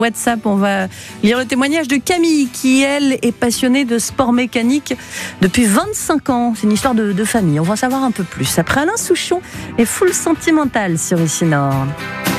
WhatsApp, on va lire le témoignage de Camille qui, elle, est passionnée de sport mécanique depuis 25 ans. C'est une histoire de famille. On va en savoir un peu plus. Après Alain Souchon et Full Sentimental sur Ici Nord.